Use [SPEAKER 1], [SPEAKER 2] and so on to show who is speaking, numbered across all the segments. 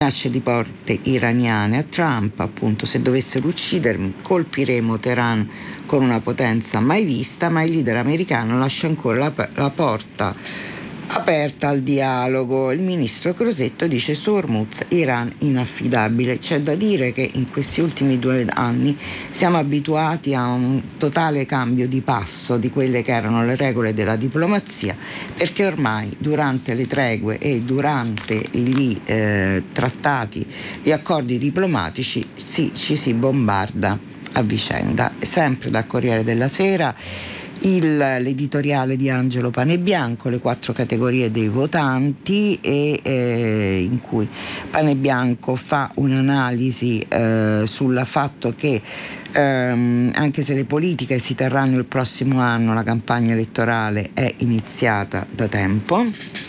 [SPEAKER 1] Minacce di porte iraniane a Trump, appunto: se dovessero uccidermi colpiremo Teheran con una potenza mai vista, ma il leader americano lascia ancora la porta aperta al dialogo. Il ministro Crosetto dice: su Hormuz Iran inaffidabile. C'è da dire che in questi ultimi 2 anni siamo abituati a un totale cambio di passo di quelle che erano le regole della diplomazia, perché ormai durante le tregue e durante gli trattati, gli accordi diplomatici, ci si bombarda a vicenda. Sempre dal Corriere della Sera l'editoriale di Angelo Panebianco, le 4 categorie dei votanti, in cui Panebianco fa un'analisi sul fatto che anche se le politiche si terranno il prossimo anno, la campagna elettorale è iniziata da tempo.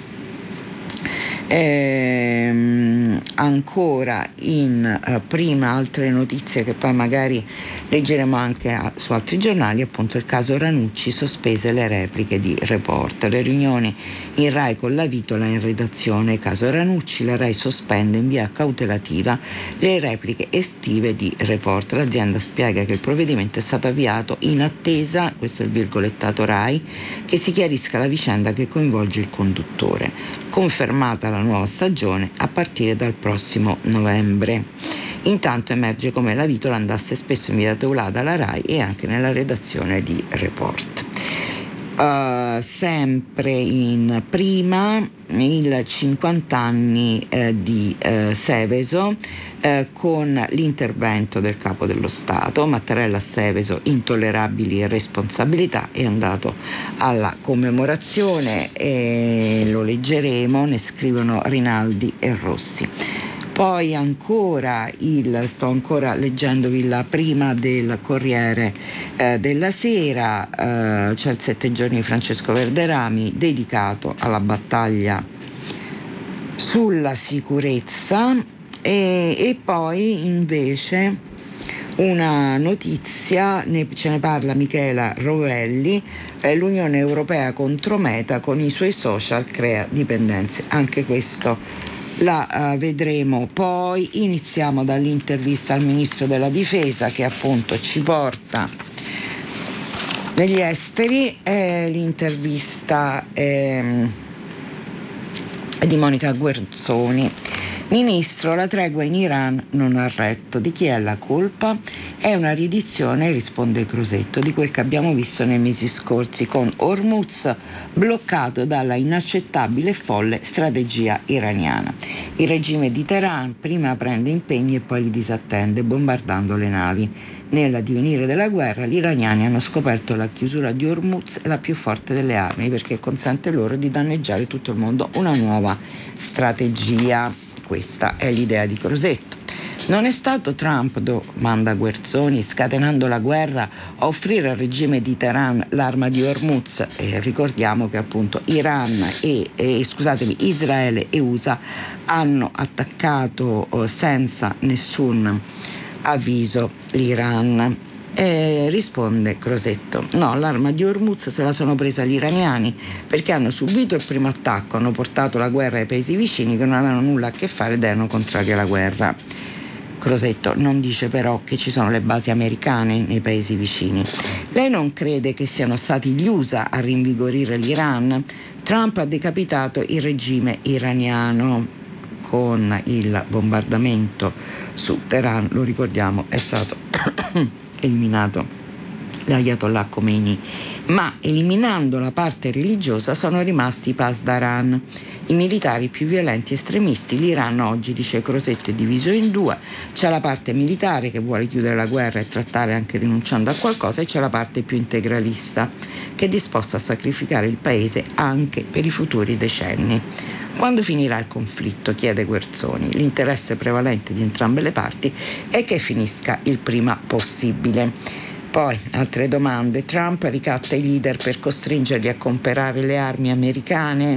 [SPEAKER 1] Ancora in prima altre notizie che poi magari leggeremo anche su altri giornali, appunto il caso Ranucci, sospese le repliche di Report, le riunioni in Rai con la Vitola in redazione. Caso Ranucci, la Rai sospende in via cautelativa le repliche estive di Report. L'azienda spiega che il provvedimento è stato avviato in attesa, questo è il virgolettato Rai, che si chiarisca la vicenda che coinvolge il conduttore. Confermata la nuova stagione a partire dal prossimo novembre. Intanto emerge come la Vitola andasse spesso in via Teulada alla Rai e anche nella redazione di Report. Sempre in prima il 50 anni di Seveso, con l'intervento del capo dello Stato. Mattarella a Seveso, intollerabili responsabilità, è andato alla commemorazione e lo leggeremo, ne scrivono Rinaldi e Rossi. Poi ancora sto ancora leggendovi la prima del Corriere della Sera, c'è il 7 giorni di Francesco Verderami dedicato alla battaglia sulla sicurezza, e poi invece una notizia, ce ne parla Michela Rovelli, l'Unione Europea contro Meta con i suoi social crea dipendenze. Anche questo la vedremo. Poi iniziamo dall'intervista al ministro della difesa, che appunto ci porta negli esteri. L'intervista è di Monica Guerzoni. Ministro, la tregua in Iran non ha retto. Di chi è la colpa? È una riedizione, risponde Crosetto, di quel che abbiamo visto nei mesi scorsi con Hormuz bloccato dalla inaccettabile e folle strategia iraniana. Il regime di Teheran prima prende impegni e poi li disattende, bombardando le navi. Nell'addivenire della guerra, gli iraniani hanno scoperto la chiusura di Hormuz la più forte delle armi, perché consente loro di danneggiare tutto il mondo. Una nuova strategia. Questa è l'idea di Crosetto. Non è stato Trump, domanda Guerzoni, scatenando la guerra, a offrire al regime di Teheran l'arma di Hormuz? Ricordiamo che appunto Israele e USA hanno attaccato senza nessun avviso l'Iran. Risponde Crosetto: no, l'arma di Hormuz se la sono presa gli iraniani perché hanno subito il primo attacco, hanno portato la guerra ai paesi vicini che non avevano nulla a che fare ed erano contrari alla guerra. Crosetto non dice però che ci sono le basi americane nei paesi vicini. Lei non crede che siano stati gli USA a rinvigorire l'Iran? Trump ha decapitato il regime iraniano con il bombardamento su Teheran, lo ricordiamo, è stato eliminato l'Ayatollah Khomeini, ma eliminando la parte religiosa sono rimasti i Pasdaran, i militari più violenti estremisti. L'Iran oggi, dice Crosetto, è diviso in due: c'è la parte militare che vuole chiudere la guerra e trattare anche rinunciando a qualcosa, e c'è la parte più integralista che è disposta a sacrificare il paese anche per i futuri decenni. Quando finirà il conflitto? Chiede Guerzoni. L'interesse prevalente di entrambe le parti è che finisca il prima possibile. Poi, altre domande. Trump ricatta i leader per costringerli a comprare le armi americane?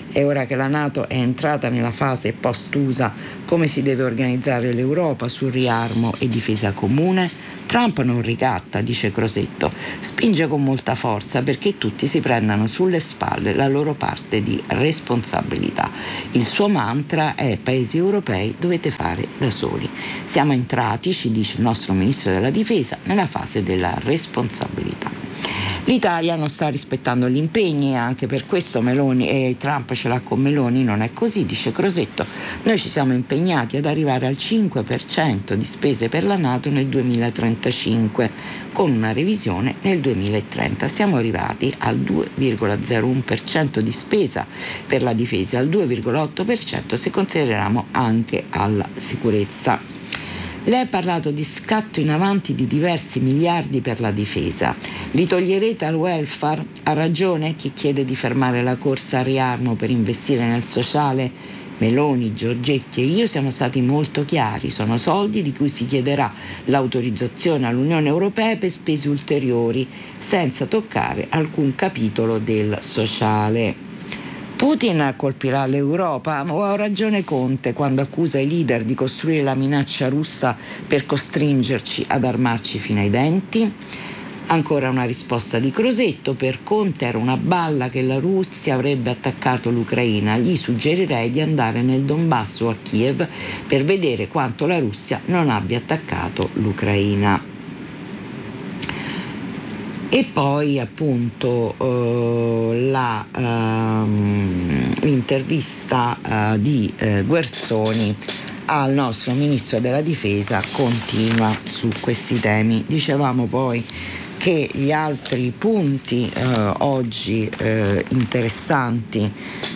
[SPEAKER 1] E ora che la NATO è entrata nella fase post-USA, come si deve organizzare l'Europa sul riarmo e difesa comune? Trump non ricatta, dice Crosetto, spinge con molta forza perché tutti si prendano sulle spalle la loro parte di responsabilità. Il suo mantra è: paesi europei dovete fare da soli. Siamo entrati, ci dice il nostro ministro della difesa, nella fase della responsabilità. L'Italia non sta rispettando gli impegni e anche per questo Trump ce l'ha con Meloni, non è così, dice Crosetto. Noi ci siamo impegnati ad arrivare al 5% di spese per la NATO nel 2035, con una revisione nel 2030. Siamo arrivati al 2,01% di spesa per la difesa e al 2,8% se consideriamo anche alla sicurezza. Lei ha parlato di scatto in avanti di diversi miliardi per la difesa. Li toglierete al welfare? Ha ragione chi chiede di fermare la corsa al riarmo per investire nel sociale? Meloni, Giorgetti e io siamo stati molto chiari, sono soldi di cui si chiederà l'autorizzazione all'Unione Europea per spese ulteriori, senza toccare alcun capitolo del sociale. Putin colpirà l'Europa? O ha ragione Conte quando accusa i leader di costruire la minaccia russa per costringerci ad armarci fino ai denti? Ancora una risposta di Crosetto: per Conte era una balla che la Russia avrebbe attaccato l'Ucraina, gli suggerirei di andare nel Donbass o a Kiev per vedere quanto la Russia non abbia attaccato l'Ucraina. E poi appunto l'intervista di Guerzoni al nostro ministro della difesa continua su questi temi. Dicevamo poi che gli altri punti oggi interessanti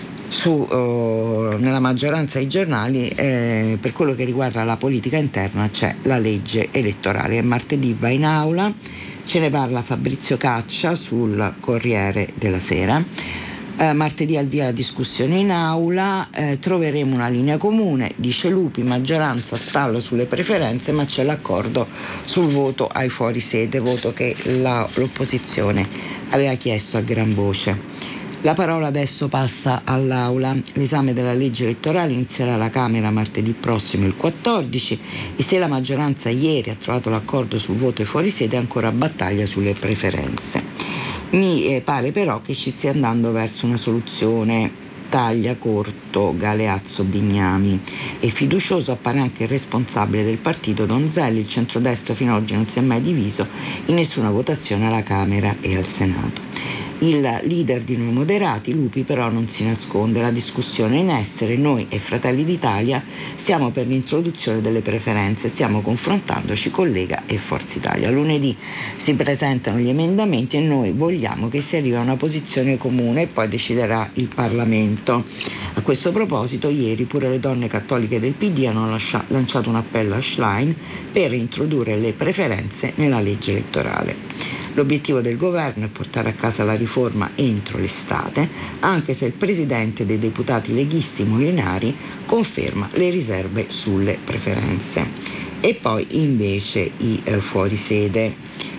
[SPEAKER 1] nella maggioranza dei giornali, per quello che riguarda la politica interna c'è la legge elettorale. Martedì va in aula, ce ne parla Fabrizio Caccia sul Corriere della Sera. Martedì al via la discussione in aula, troveremo una linea comune, dice Lupi, maggioranza stallo sulle preferenze, ma c'è l'accordo sul voto ai fuorisede, voto che l'opposizione aveva chiesto a gran voce. La parola adesso passa all'Aula. L'esame della legge elettorale inizierà alla Camera martedì prossimo, il 14, e se la maggioranza ieri ha trovato l'accordo sul voto ai fuorisede, ancora battaglia sulle preferenze. Mi pare però che ci stia andando verso una soluzione Tagliacorto, Galeazzo, Bignami, e fiducioso appare anche il responsabile del partito Donzelli. Il centrodestra fino ad oggi non si è mai diviso in nessuna votazione alla Camera e al Senato. Il leader di Noi Moderati, Lupi, però non si nasconde, la discussione è in essere, noi e Fratelli d'Italia stiamo per l'introduzione delle preferenze, stiamo confrontandoci con Lega e Forza Italia. Lunedì si presentano gli emendamenti e noi vogliamo che si arrivi a una posizione comune e poi deciderà il Parlamento. A questo proposito ieri pure le donne cattoliche del PD hanno lanciato un appello a Schlein per introdurre le preferenze nella legge elettorale. L'obiettivo del governo è portare a casa la riforma entro l'estate, anche se il presidente dei deputati leghisti Molinari conferma le riserve sulle preferenze. E poi invece i fuorisede.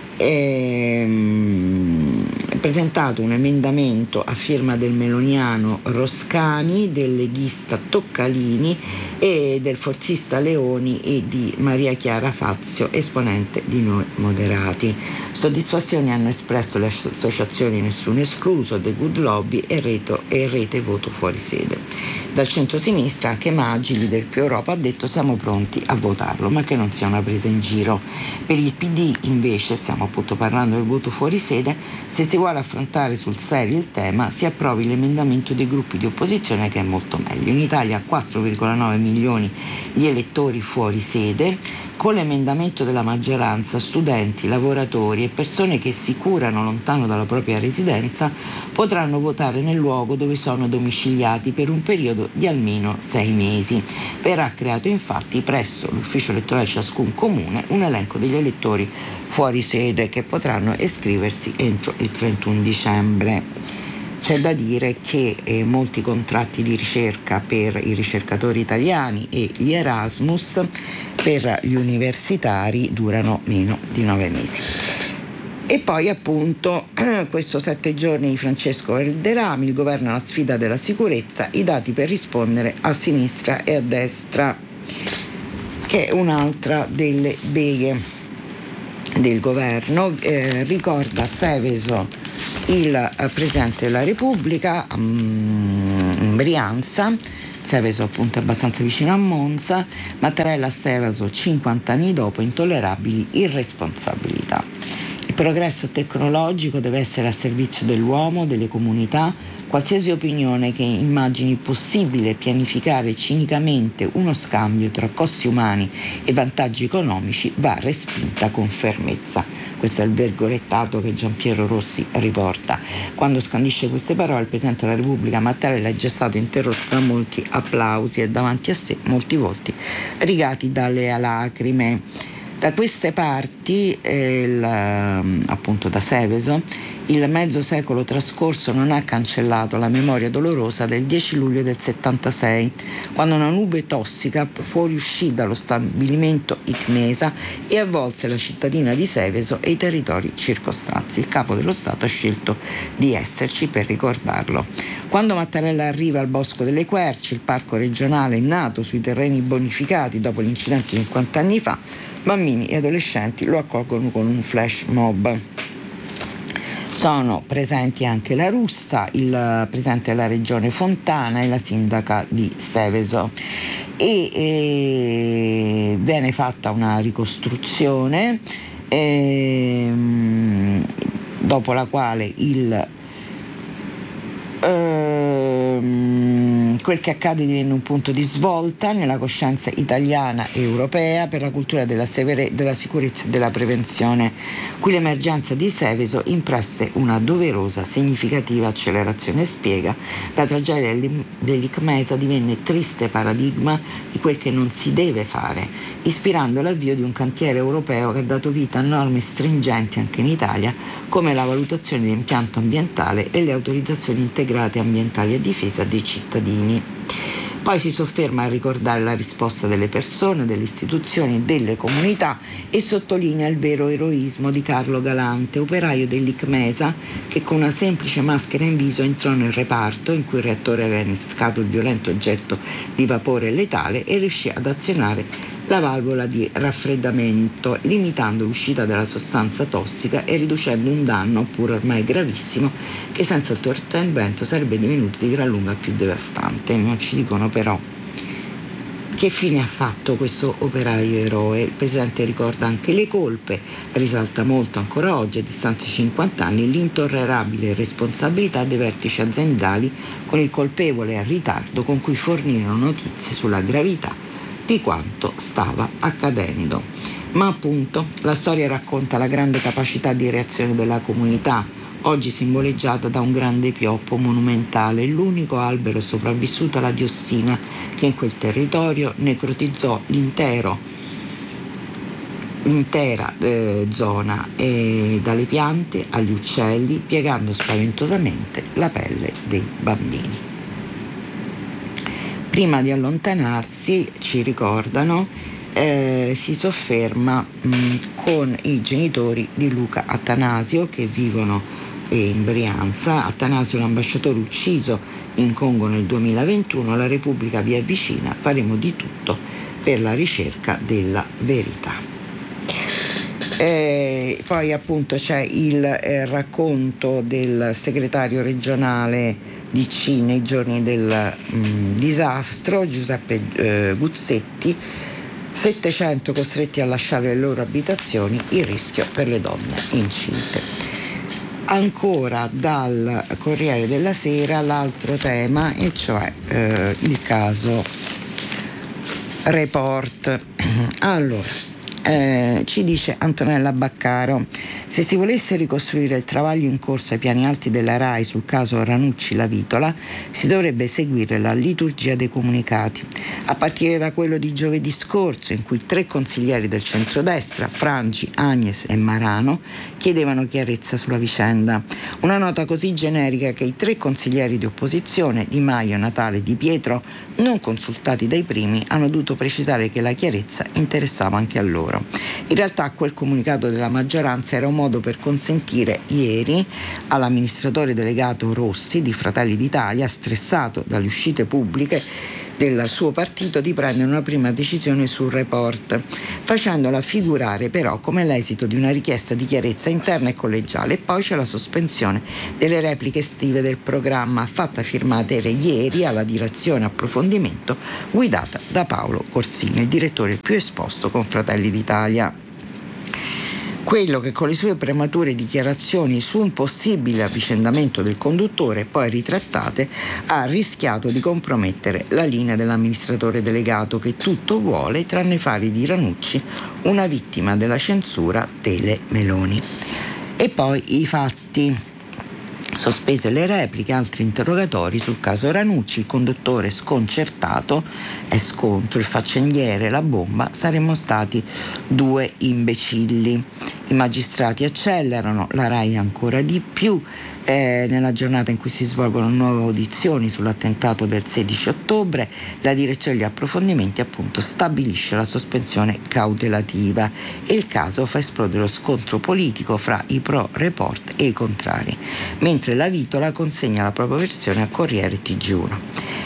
[SPEAKER 1] Presentato un emendamento a firma del meloniano Roscani, del leghista Toccalini e del forzista Leoni e di Maria Chiara Fazio, esponente di Noi Moderati. Soddisfazioni hanno espresso le associazioni Nessuno Escluso, The Good Lobby e Rete Voto Fuori Sede. Dal centro-sinistra anche Maggi, leader più Europa, ha detto siamo pronti a votarlo, ma che non sia una presa in giro. Per il PD invece, stiamo appunto parlando del voto fuori sede, se si vuole affrontare sul serio il tema si approvi l'emendamento dei gruppi di opposizione, che è molto meglio. In Italia 4,9 milioni gli elettori fuori sede. Con l'emendamento della maggioranza, studenti, lavoratori e persone che si curano lontano dalla propria residenza potranno votare nel luogo dove sono domiciliati per un periodo di almeno 6 mesi. Verrà creato infatti presso l'ufficio elettorale di ciascun comune un elenco degli elettori fuori sede che potranno iscriversi entro il 31 dicembre. C'è da dire che molti contratti di ricerca per i ricercatori italiani e gli Erasmus per gli universitari durano meno di 9 mesi. E poi appunto questo 7 giorni di Francesco Valderrami, il governo alla sfida della sicurezza, i dati per rispondere a sinistra e a destra, che è un'altra delle beghe del governo. Ricorda Seveso il Presidente della Repubblica in Brianza. Seveso appunto è abbastanza vicino a Monza. Mattarella a Seveso 50 anni dopo, intollerabili irresponsabilità. Il progresso tecnologico deve essere a servizio dell'uomo, delle comunità. Qualsiasi opinione che immagini possibile pianificare cinicamente uno scambio tra costi umani e vantaggi economici va respinta con fermezza. Questo è il virgolettato che Giampiero Rossi riporta. Quando scandisce queste parole, il Presidente della Repubblica Mattarella è già stato interrotto da molti applausi e davanti a sé molti volti rigati dalle lacrime. Da queste parti, appunto da Seveso, il mezzo secolo trascorso non ha cancellato la memoria dolorosa del 10 luglio del 76, quando una nube tossica fuoriuscì dallo stabilimento ICMESA e avvolse la cittadina di Seveso e i territori circostanti. Il capo dello Stato ha scelto di esserci per ricordarlo. Quando Mattarella arriva al Bosco delle Querci, il parco regionale nato sui terreni bonificati dopo l'incidente 50 anni fa, bambini e adolescenti lo accolgono con un flash mob. Sono presenti anche la Russa, il presidente della regione Fontana e la sindaca di Seveso. E viene fatta una ricostruzione dopo la quale quel che accade divenne un punto di svolta nella coscienza italiana e europea per la cultura della sicurezza e della prevenzione, cui l'emergenza di Seveso impresse una doverosa, significativa accelerazione. Spiega: la tragedia dell'ICMESA divenne triste paradigma di quel che non si deve fare, ispirando l'avvio di un cantiere europeo che ha dato vita a norme stringenti anche in Italia, come la valutazione di impianto ambientale e le autorizzazioni integrate ambientali a difesa dei cittadini. Poi si sofferma a ricordare la risposta delle persone, delle istituzioni, delle comunità e sottolinea il vero eroismo di Carlo Galante, operaio dell'ICMESA, che con una semplice maschera in viso entrò nel reparto in cui il reattore aveva innescato il violento oggetto di vapore letale e riuscì ad azionare la valvola di raffreddamento, limitando l'uscita della sostanza tossica e riducendo un danno, pur ormai gravissimo, che senza il suo intervento sarebbe divenuto di gran lunga più devastante. Non ci dicono però che fine ha fatto questo operaio eroe. Il Presidente ricorda anche le colpe, risalta molto ancora oggi, a distanza di 50 anni, l'intollerabile responsabilità dei vertici aziendali con il colpevole ritardo con cui fornirono notizie sulla gravità di quanto stava accadendo. Ma appunto la storia racconta la grande capacità di reazione della comunità, oggi simboleggiata da un grande pioppo monumentale, l'unico albero sopravvissuto alla diossina che in quel territorio necrotizzò l'intera zona, dalle piante agli uccelli, piegando spaventosamente la pelle dei bambini. Prima di allontanarsi, ci ricordano, si sofferma con i genitori di Luca Attanasio che vivono in Brianza. Attanasio, l'ambasciatore ucciso in Congo nel 2021, la Repubblica vi avvicina, faremo di tutto per la ricerca della verità. Poi appunto c'è il racconto del segretario regionale di C nei giorni del disastro, Giuseppe Guzzetti. 700 costretti a lasciare le loro abitazioni, il rischio per le donne incinte. Ancora dal Corriere della Sera l'altro tema, e cioè il caso Report. Allora, ci dice Antonella Baccaro: se si volesse ricostruire il travaglio in corso ai piani alti della RAI sul caso Ranucci-La Vitola, si dovrebbe seguire la liturgia dei comunicati, a partire da quello di giovedì scorso, in cui 3 consiglieri del centrodestra, Frangi, Agnes e Marano, chiedevano chiarezza sulla vicenda. Una nota così generica che i 3 consiglieri di opposizione, Di Maio, Natale e Di Pietro, non consultati dai primi, hanno dovuto precisare che la chiarezza interessava anche a loro. centimetro. In realtà quel comunicato della maggioranza era un modo per consentire ieri all'amministratore delegato Rossi di Fratelli d'Italia, stressato dalle uscite pubbliche del suo partito, di prendere una prima decisione sul report, facendola figurare però come l'esito di una richiesta di chiarezza interna e collegiale. E poi c'è la sospensione delle repliche estive del programma, fatta firmare ieri alla direzione approfondimento guidata da Paolo Corsini, il direttore più esposto con Fratelli d'Italia. Quello che con le sue premature dichiarazioni su un possibile avvicendamento del conduttore, poi ritrattate, ha rischiato di compromettere la linea dell'amministratore delegato, che tutto vuole tranne fare di Ranucci una vittima della censura Tele Meloni. E poi i fatti. Sospese le repliche, altri interrogatori sul caso Ranucci, il conduttore sconcertato, è scontro, il faccendiere, la bomba, saremmo stati due imbecilli. I magistrati accelerano, la RAI ancora di più. Nella giornata in cui si svolgono nuove audizioni sull'attentato del 16 ottobre, la direzione degli approfondimenti appunto stabilisce la sospensione cautelativa e il caso fa esplodere lo scontro politico fra i pro report e i contrari, mentre la Vitola consegna la propria versione a Corriere TG1.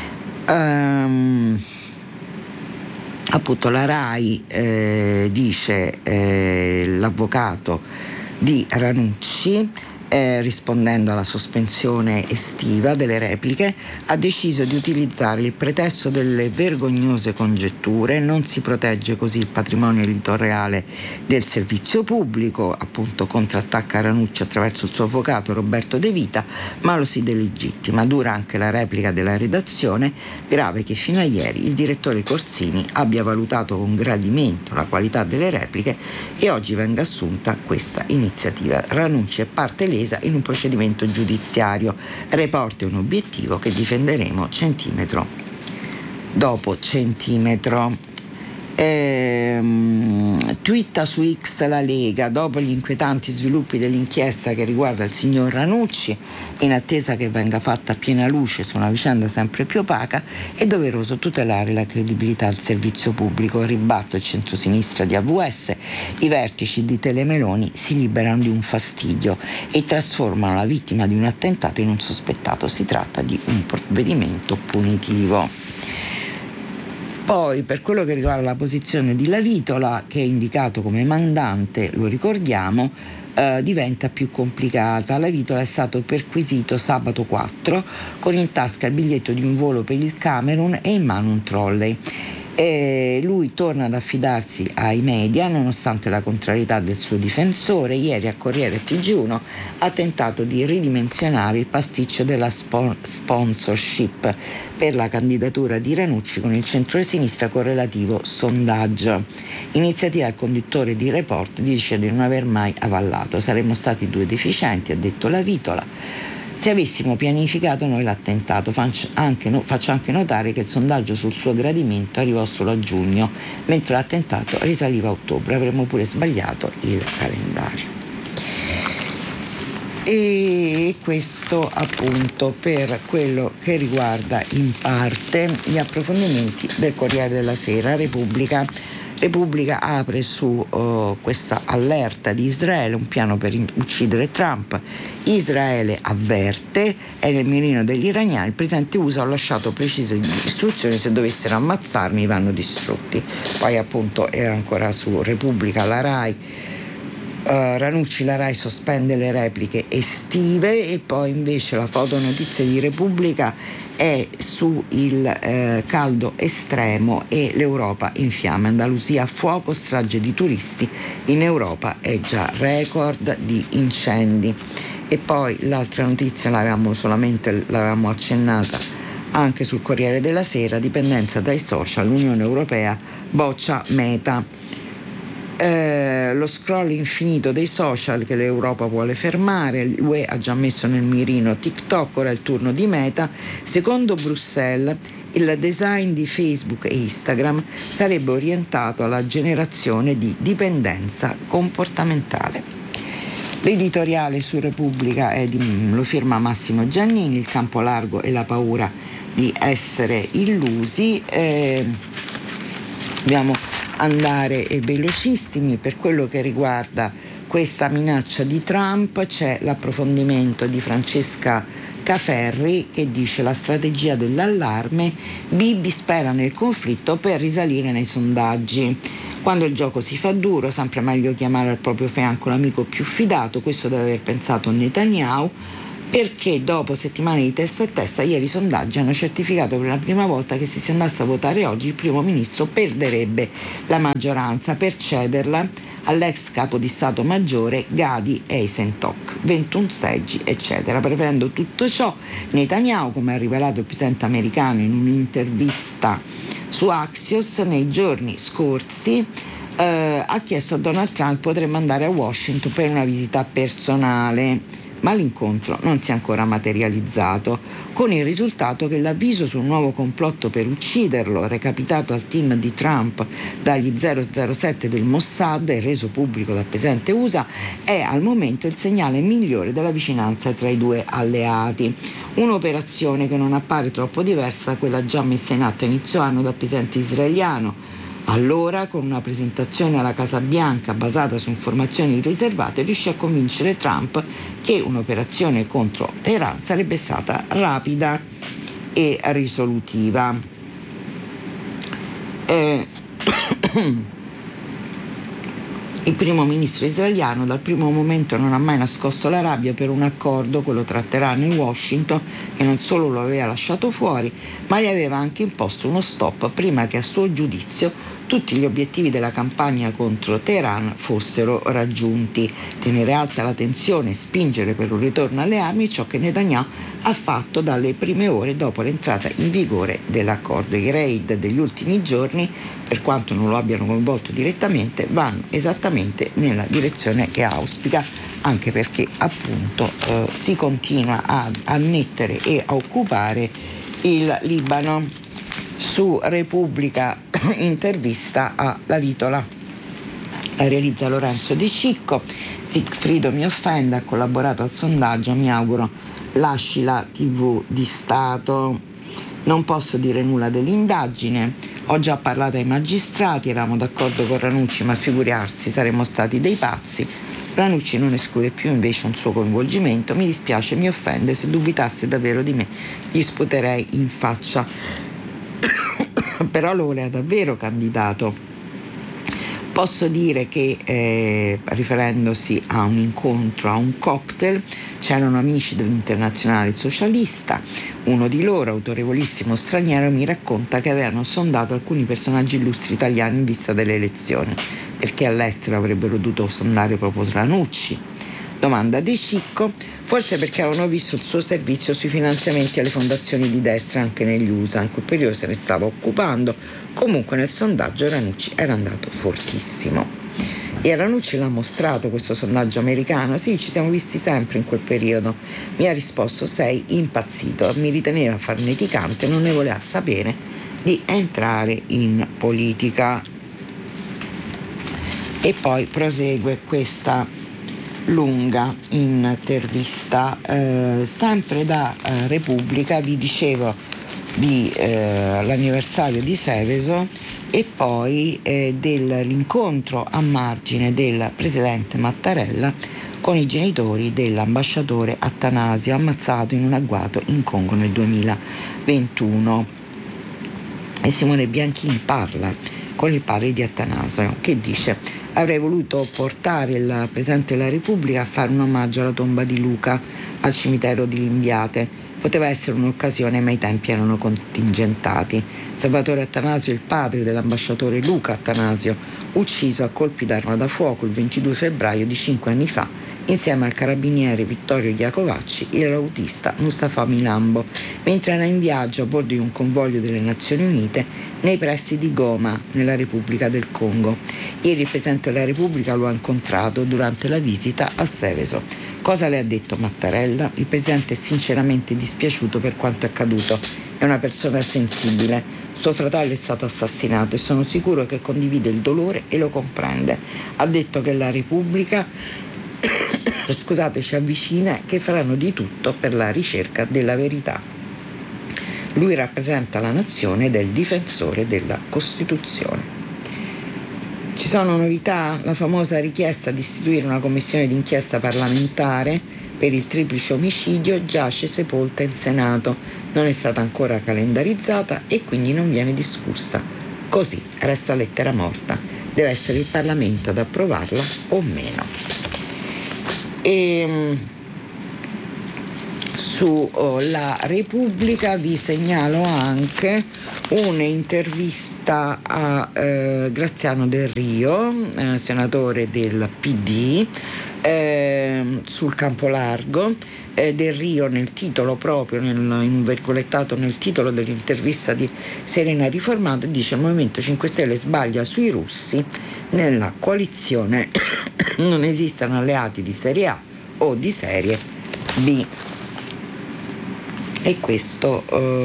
[SPEAKER 1] Appunto la RAI dice l'avvocato di Ranucci, rispondendo alla sospensione estiva delle repliche, ha deciso di utilizzare il pretesto delle vergognose congetture. Non si protegge così il patrimonio editoriale del servizio pubblico, appunto contrattacca Ranucci attraverso il suo avvocato Roberto De Vita, ma lo si delegittima. Dura anche la replica della redazione, grave che fino a ieri il direttore Corsini abbia valutato con gradimento la qualità delle repliche e oggi venga assunta questa iniziativa. Ranucci è parte lesa in un procedimento giudiziario. Report è un obiettivo che difenderemo centimetro dopo centimetro. Twitta su X la Lega: dopo gli inquietanti sviluppi dell'inchiesta che riguarda il signor Ranucci, in attesa che venga fatta piena luce su una vicenda sempre più opaca, è doveroso tutelare la credibilità del servizio pubblico. Ribatte il centrosinistra di AVS: i vertici di Tele Meloni si liberano di un fastidio e trasformano la vittima di un attentato in un sospettato. Si tratta di un provvedimento punitivo. Poi, per quello che riguarda la posizione di La Vitola, che è indicato come mandante, lo ricordiamo, diventa più complicata. La Vitola è stato perquisito sabato 4 con in tasca il biglietto di un volo per il Camerun e in mano un trolley. Lui torna ad affidarsi ai media nonostante la contrarietà del suo difensore. Ieri a Corriere TG1 ha tentato di ridimensionare il pasticcio della sponsorship per la candidatura di Ranucci con il centro-sinistra con relativo sondaggio. Iniziativa del conduttore di Report dice di non aver mai avallato. Saremmo stati due deficienti, ha detto La Vitola. Se avessimo pianificato noi l'attentato. Faccio anche notare che il sondaggio sul suo gradimento arrivò solo a giugno, mentre l'attentato risaliva a ottobre. Avremmo pure sbagliato il calendario. E questo appunto per quello che riguarda in parte gli approfondimenti del Corriere della Sera. Repubblica apre su questa allerta di Israele, un piano per uccidere Trump. Israele avverte, è nel mirino degli iraniani, il presidente USA ha lasciato precise istruzioni: se dovessero ammazzarmi vanno distrutti. Poi appunto è ancora su Repubblica la RAI. Ranucci, la RAI sospende le repliche estive. E poi invece la fotonotizia di Repubblica è su il caldo estremo e l'Europa in fiamme. Andalusia a fuoco, strage di turisti, in Europa è già record di incendi. E poi l'altra notizia l'avevamo accennata anche sul Corriere della Sera: dipendenza dai social, l'Unione Europea boccia Meta. Lo scroll infinito dei social che l'Europa vuole fermare. L'UE ha già messo nel mirino TikTok, ora è il turno di Meta. Secondo Bruxelles, il design di Facebook e Instagram sarebbe orientato alla generazione di dipendenza comportamentale. L'editoriale su Repubblica lo firma Massimo Giannini: il campo largo e la paura di essere illusi. Abbiamo andare velocissimi. Per quello che riguarda questa minaccia di Trump c'è l'approfondimento di Francesca Caferri che dice: la strategia dell'allarme, Bibi spera nel conflitto per risalire nei sondaggi. Quando il gioco si fa duro, sempre meglio chiamare al proprio fianco l'amico più fidato. Questo deve aver pensato Netanyahu, perché dopo settimane di testa a testa, ieri i sondaggi hanno certificato per la prima volta che se si andasse a votare oggi il primo ministro perderebbe la maggioranza per cederla all'ex capo di Stato Maggiore Gadi Eisenhower, 21 seggi, eccetera. Preferendo tutto ciò, Netanyahu, come ha rivelato il presidente americano in un'intervista su Axios nei giorni scorsi, ha chiesto a Donald Trump potremmo andare a Washington per una visita personale, ma l'incontro non si è ancora materializzato, con il risultato che l'avviso sul nuovo complotto per ucciderlo, recapitato al team di Trump dagli 007 del Mossad e reso pubblico dal presidente USA, è al momento il segnale migliore della vicinanza tra i due alleati. Un'operazione che non appare troppo diversa da quella già messa in atto a inizio anno dal presidente israeliano. Allora, con una presentazione alla Casa Bianca basata su informazioni riservate, riuscì a convincere Trump che un'operazione contro Teheran sarebbe stata rapida e risolutiva. Il primo ministro israeliano dal primo momento non ha mai nascosto la rabbia per un accordo, quello tra Teheran e Washington, che non solo lo aveva lasciato fuori, ma gli aveva anche imposto uno stop prima che, a suo giudizio, tutti gli obiettivi della campagna contro Teheran fossero raggiunti. Tenere alta la tensione e spingere per un ritorno alle armi, ciò che Netanyahu ha fatto dalle prime ore dopo l'entrata in vigore dell'accordo. I raid degli ultimi giorni, per quanto non lo abbiano coinvolto direttamente, vanno esattamente nella direzione che auspica, anche perché appunto si continua a annettere e a occupare il Libano. Su Repubblica, intervista a La Vitola, la realizza Lorenzo De Cicco. Sigfrido mi offende, ha collaborato al sondaggio, mi auguro lasci la TV di Stato. Non posso dire nulla dell'indagine, ho già parlato ai magistrati, eravamo d'accordo con Ranucci, ma figurarsi, saremmo stati dei pazzi. Ranucci non esclude più invece un suo coinvolgimento. Mi dispiace, mi offende, se dubitasse davvero di me gli sputerei in faccia. Però lo voleva davvero candidato. Posso dire che riferendosi a un incontro, a un cocktail, c'erano amici dell'Internazionale Socialista. Uno di loro, autorevolissimo straniero, mi racconta che avevano sondato alcuni personaggi illustri italiani in vista delle elezioni, perché all'estero avrebbero dovuto sondare proprio Ranucci. Domanda De Cicco: forse perché avevano visto il suo servizio sui finanziamenti alle fondazioni di destra anche negli USA, in quel periodo se ne stava occupando. Comunque nel sondaggio Ranucci era andato fortissimo. E Ranucci l'ha mostrato questo sondaggio americano: sì, ci siamo visti sempre in quel periodo. Mi ha risposto: sei impazzito. Mi riteneva farneticante, non ne voleva sapere di entrare in politica. E poi prosegue questa lunga intervista, sempre da Repubblica. Vi dicevo di l'anniversario di Seveso e poi dell'incontro a margine del presidente Mattarella con i genitori dell'ambasciatore Attanasio, ammazzato in un agguato in Congo nel 2021. E Simone Bianchini parla con il padre di Attanasio, che dice: avrei voluto portare il Presidente della Repubblica a fare un omaggio alla tomba di Luca al cimitero di Limbiate. Poteva essere un'occasione, ma i tempi erano contingentati. Salvatore Attanasio, il padre dell'ambasciatore Luca Attanasio, ucciso a colpi d'arma da fuoco il 22 febbraio di 5 anni fa, insieme al carabiniere Vittorio Iacovacci e all'autista Mustafa Milambo, mentre era in viaggio a bordo di un convoglio delle Nazioni Unite nei pressi di Goma, nella Repubblica del Congo. Ieri il Presidente della Repubblica lo ha incontrato durante la visita a Seveso. Cosa le ha detto Mattarella? Il Presidente è sinceramente dispiaciuto per quanto è accaduto. È una persona sensibile. Suo fratello è stato assassinato e sono sicuro che condivide il dolore e lo comprende. Ha detto che la Repubblica ci avvicina e che faranno di tutto per la ricerca della verità. Lui rappresenta la nazione ed è il difensore della Costituzione. Ci sono novità? La famosa richiesta di istituire una commissione d'inchiesta parlamentare per il triplice omicidio giace sepolta in Senato, non è stata ancora calendarizzata e quindi non viene discussa. Così resta lettera morta, deve essere il Parlamento ad approvarla o meno. Sulla Repubblica vi segnalo anche un'intervista a Graziano Del Rio, senatore del PD, sul campo largo. Del Rio nel titolo proprio, in un virgolettato nel titolo dell'intervista di Serena Riformato, dice: il Movimento 5 Stelle sbaglia sui russi, nella coalizione non esistono alleati di serie A o di serie B. E questo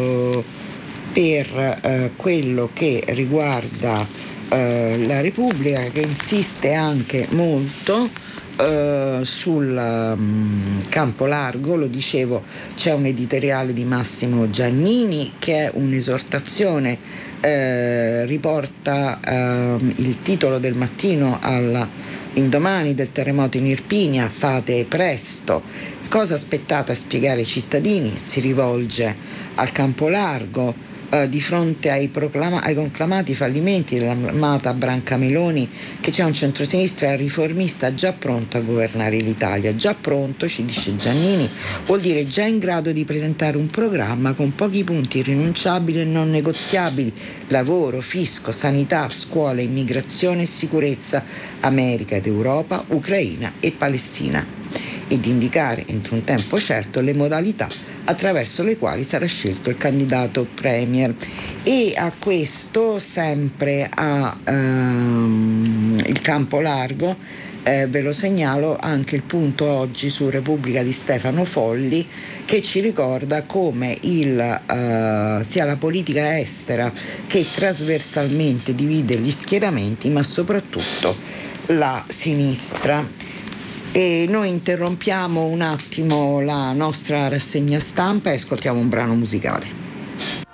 [SPEAKER 1] per quello che riguarda la Repubblica, che insiste anche molto sul campo largo. Lo dicevo, c'è un editoriale di Massimo Giannini che è un'esortazione, riporta il titolo del Mattino all'indomani del terremoto in Irpinia: fate presto, cosa aspettate a spiegare ai cittadini? Si rivolge al campo largo di fronte ai conclamati fallimenti dell'amata Branca Meloni, che c'è un centrosinistra riformista già pronto a governare l'Italia. Già pronto, ci dice Giannini, vuol dire già in grado di presentare un programma con pochi punti irrinunciabili e non negoziabili: lavoro, fisco, sanità, scuola, immigrazione e sicurezza, America ed Europa, Ucraina e Palestina, ed indicare entro un tempo certo le modalità attraverso le quali sarà scelto il candidato premier. E a questo, sempre il campo largo, ve lo segnalo anche il punto oggi su Repubblica di Stefano Folli, che ci ricorda come sia la politica estera che trasversalmente divide gli schieramenti, ma soprattutto la sinistra. E noi interrompiamo un attimo la nostra rassegna stampa e ascoltiamo un brano musicale.